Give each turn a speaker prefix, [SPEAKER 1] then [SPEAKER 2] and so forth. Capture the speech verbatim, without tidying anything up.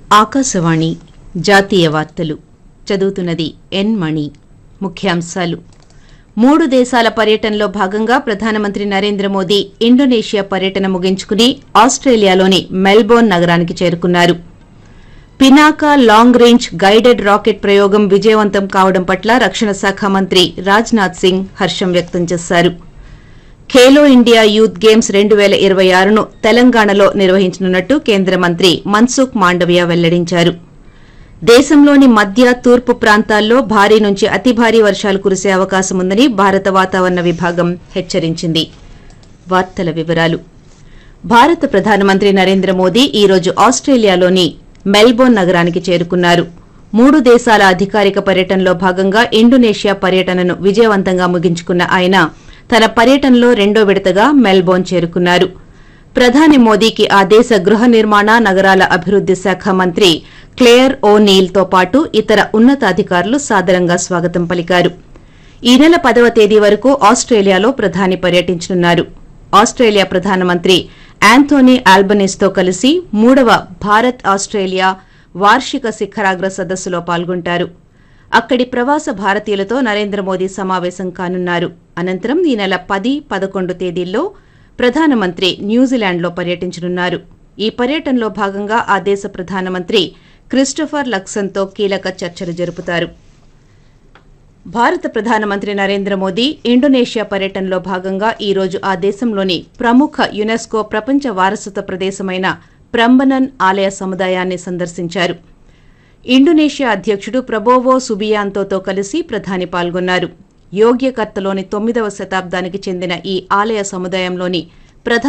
[SPEAKER 1] ఆకాశవాణి జాతీయ వార్తలు చదువుతున్నది ఎన్ మణి. ముఖ్యాంశాలు. మూడు దేశాల పర్యటనలో భాగంగా ప్రధానమంత్రి నరేంద్ర మోదీ ఇండోనేషియా పర్యటన ముగించుకుని ఆస్ట్రేలియాలోని మెల్బోర్న్ నగరానికి చేరుకున్నారు. Pinaka long range guided rocket ప్రయోగం విజయవంతం కావడం పట్ల రక్షణ శాఖ మంత్రి రాజ్నాథ్ సింగ్ హర్షం వ్యక్తం చేశారు. ఖేలో ఇండియా యూత్ గేమ్స్ రెండు పేల ఇరవై ఆరును తెలంగాణలో నిర్వహించనున్నట్టు కేంద్ర మంత్రి మన్సుఖ్ మాండవీయ వెల్లడించారు. దేశంలోని మధ్య తూర్పు ప్రాంతాల్లో భారీ నుంచి అతి భారీ వర్షాలు కురిసే అవకాశముందని భారత వాతావరణ విభాగం హెచ్చరించింది. వార్తల వివరాలు. భారత ప్రధానమంత్రి నరేంద్ర మోదీ ఈ రోజు ఆస్ట్రేలియాలోని మెల్బోర్న్ నగరానికి చేరుకున్నారు. మూడు దేశాల అధికారిక పర్యటనలో భాగంగా ఇండోనేషియా పర్యటనను విజయవంతంగా ముగించుకున్న ఆయన తన పర్యటనలో రెండో విడతగా మెల్బోర్న్ చేరుకున్నారు. ప్రధాని మోదీకి ఆ దేశ గృహ నిర్మాణ నగరాల అభివృద్ది శాఖ మంత్రి క్లేర్ ఓ నీల్ తో పాటు ఇతర ఉన్నతాధికారులు సాదరంగా స్వాగతం పలికారు. ఈ నెల పదవ తేదీ వరకు ఆస్ట్రేలియాలో ప్రధాని పర్యటించనున్నారు. ఆస్ట్రేలియా ప్రధానమంత్రి యాంథోనీ ఆల్బనీస్తో కలిసి మూడవ భారత్ ఆస్ట్రేలియా వార్షిక శిఖరాగ్ర సదస్సులో పాల్గొంటారు. అక్కడి ప్రవాస భారతీయులతో నరేంద్ర మోదీ సమావేశం కానున్నారు. అనంతరం ఈ నెల పది పదకొండు తేదీల్లో ప్రధానమంత్రి న్యూజిలాండ్లో పర్యటించనున్నారు. ఈ పర్యటనలో భాగంగా ఆ దేశ ప్రధానమంత్రి క్రిస్టోఫర్ లక్సన్తో కీలక చర్చలు జరుపుతారు. భారత ప్రధానమంత్రి నరేంద్ర మోదీ ఇండోనేషియా పర్యటనలో భాగంగా ఈ రోజు ఆ దేశంలోని ప్రముఖ యునెస్కో ప్రపంచ వారసత్వ ప్రదేశమైన ప్రంబనన్ ఆలయ సముదాయాన్ని సందర్శించారు. ఇండోనేషియా అధ్యకుడు ప్రబోవో సుబియాంతోతో కలిసి ప్రధాని పాల్గొన్నారు. యోగ్యకర్తలోని తొమ్మిదవ శతాబ్దానికి చెందిన ఈ ఆలయ సముదాయంలోని